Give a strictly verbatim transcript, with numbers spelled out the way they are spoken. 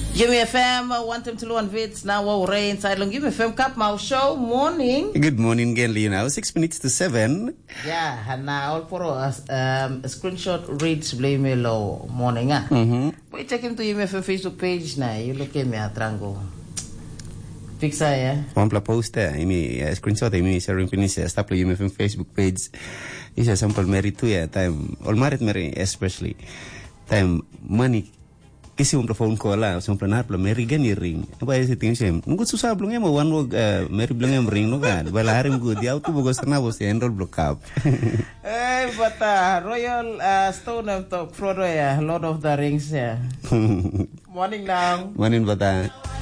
Jimmy F M, one time to one Vits, now we're inside long Jimmy F M Cup Mau Show, morning. Good morning again, Lena. Six minutes to seven. Yeah, and now all for us, um, a screenshot reads blame me low morning, ah. Mm-hmm. But check into Jimmy F M Facebook page now, you look at me at Rango. Pixar, yeah? One pla poster, I mean, screenshot, I mean, sharing finish, stop Jimmy F M Facebook page. Is a sample married to ya, time, all married Mary, especially. Time, money. Kasi um phone call lah, so planar pla Mary gani ring. Apa isi ting sem? Ngut susah belum ya mau one wog Mary belum yang ring no kan. Balarim good dia tu bogos na bos enroll block up. Eh, bata Royal uh, Stone of the Frodo ya, Lord of the Rings ya. Morning now. Morning bata.